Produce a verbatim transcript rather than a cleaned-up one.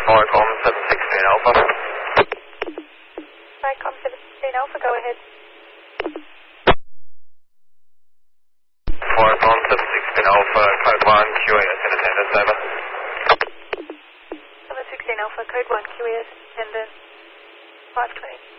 Vicom seven sixteen Alpha. Vicom seven sixteen Alpha, go ahead. Vicom seven sixteen Alpha, code one, Q E S in attendance, over. seven sixteen Alpha, code one, Q E S, attendance, five twenty.